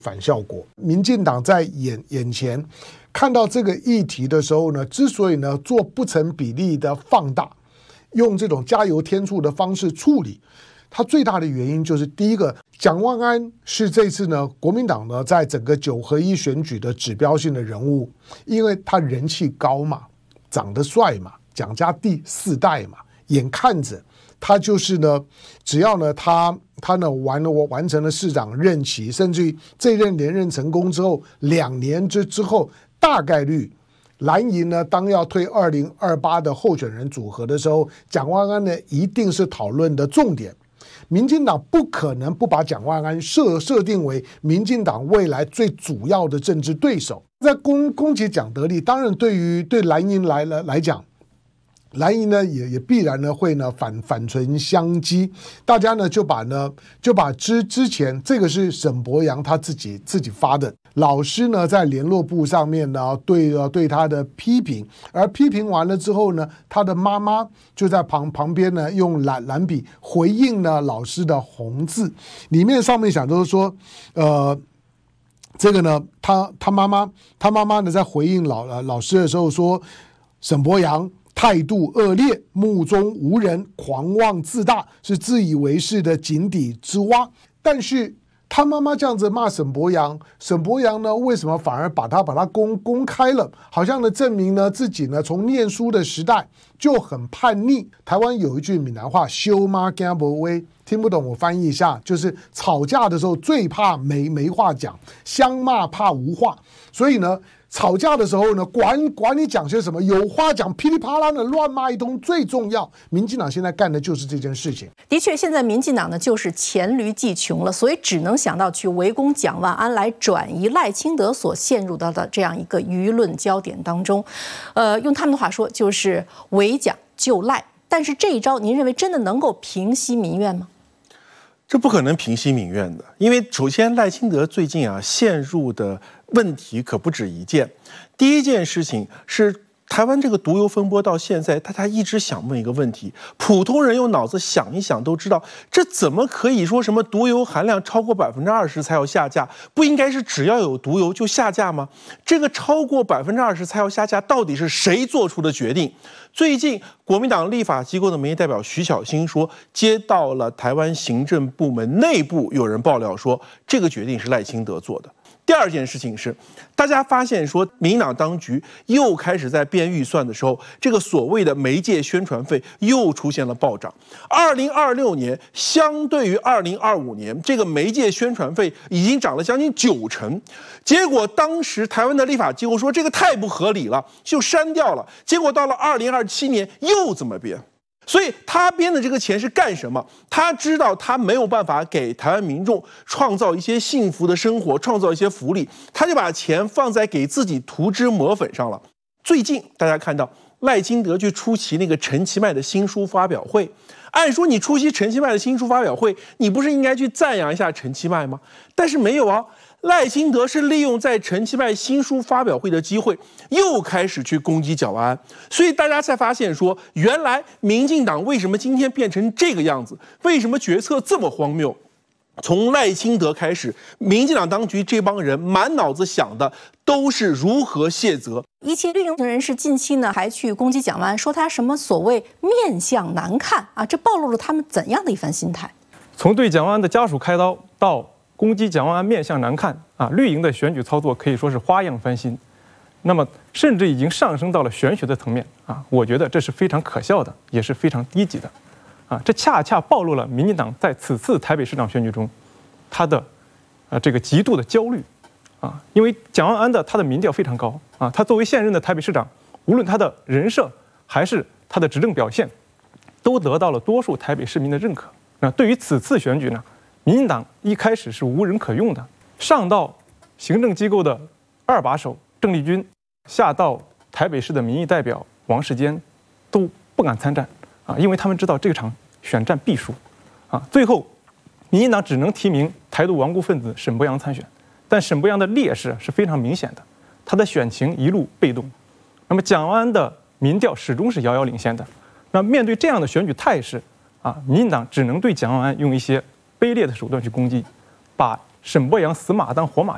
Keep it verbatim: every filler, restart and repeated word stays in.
反效果。民进党在眼眼前看到这个议题的时候呢，之所以呢做不成比例的放大，用这种加油添醋的方式处理，它最大的原因就是第一个，蒋万安是这次呢国民党呢在整个九合一选举的指标性的人物，因为他人气高嘛，长得帅嘛，蒋家第四代嘛，眼看着他就是呢，只要呢他他呢完了完成了市长任期，甚至于这任连任成功之后，两年之之后，大概率蓝营呢当要推二零二八的候选人组合的时候，蒋万安呢一定是讨论的重点。民进党不可能不把蒋万安设设定为民进党未来最主要的政治对手。在攻攻击蒋德忞，当然对于对蓝营来来来讲，蓝营呢也也必然呢会呢反反唇相讥，大家呢就把呢就把之之前这个是沈伯洋他自己自己发的，老师呢在联络簿上面呢对呃对他的批评，而批评完了之后呢，他的妈妈就在旁旁边呢用蓝蓝笔回应呢老师的红字，里面上面想都是说，呃。这个呢，他他妈妈他妈妈呢在回应老老师的时候说，沈伯洋态度恶劣，目中无人，狂妄自大，是自以为是的井底之蛙。但是他妈妈这样子骂沈伯洋，沈伯洋呢为什么反而把他把他公公开了？好像呢证明呢自己呢从念书的时代就很叛逆。台湾有一句闽南话，羞妈惊不威，听不懂我翻译一下，就是吵架的时候最怕没没话讲，相骂怕无话。所以呢，吵架的时候呢，管管你讲些什么，有话讲，噼里啪啦的乱骂一通最重要。民进党现在干的就是这件事情。 的确，现在民进党呢就是黔驴技穷了，所以只能想到去围攻蒋万安，来转移赖清德所陷入到的这样一个舆论焦点当中。呃，用他们的话说，就是围蒋救赖。但是这一招，您认为真的能够平息民怨吗？ 这不可能平息民怨的，因为首先赖清德最近啊陷入的问题可不止一件。第一件事情是台湾这个毒油风波到现在，大家一直想问一个问题：普通人用脑子想一想都知道，这怎么可以说什么毒油含量超过百分之二十才要下架？不应该是只要有毒油就下架吗？这个超过百分之二十才要下架，到底是谁做出的决定？最近，国民党立法机构的民意代表徐巧芯说，接到了台湾行政部门内部有人爆料说，这个决定是赖清德做的。第二件事情是，大家发现说，民进党当局又开始在编预算的时候，这个所谓的媒介宣传费又出现了暴涨。二零二六年相对于二零二五年，这个媒介宣传费已经涨了将近九成。结果当时台湾的立法机构说这个太不合理了，就删掉了。结果到了二零二七年又怎么编？所以他编的这个钱是干什么？他知道他没有办法给台湾民众创造一些幸福的生活，创造一些福利，他就把钱放在给自己涂脂抹粉上了。最近大家看到赖清德去出席那个陈其迈的新书发表会，按说你出席陈其迈的新书发表会，你不是应该去赞扬一下陈其迈吗？但是没有啊。赖清德是利用在陈其迈新书发表会的机会，又开始去攻击蒋万安，所以大家才发现说，原来民进党为什么今天变成这个样子？为什么决策这么荒谬？从赖清德开始，民进党当局这帮人满脑子想的都是如何卸责。 一些绿营人士近期呢还去攻击蒋万安，说他什么所谓面相难看啊，这暴露了他们怎样的一番心态？ 从对蒋万安的家属开刀到攻击蒋万安面相难看啊，绿营的选举操作可以说是花样翻新，那么甚至已经上升到了玄学的层面啊，我觉得这是非常可笑的，也是非常低级的，啊，这恰恰暴露了民进党在此次台北市长选举中，他的啊这个极度的焦虑，啊，因为蒋万安的他的民调非常高啊，他作为现任的台北市长，无论他的人设还是他的执政表现，都得到了多数台北市民的认可。那对于此次选举呢？民进党一开始是无人可用的，上到行政机构的二把手郑丽君，下到台北市的民意代表王世坚，都不敢参战啊，因为他们知道这场选战必输啊。最后，民进党只能提名台独顽固分子沈伯洋参选，但沈伯洋的劣势是非常明显的，他的选情一路被动。那么蒋万安的民调始终是遥遥领先的。那面对这样的选举态势啊，民进党只能对蒋万安用一些卑劣的手段去攻击，把沈伯洋死马当活马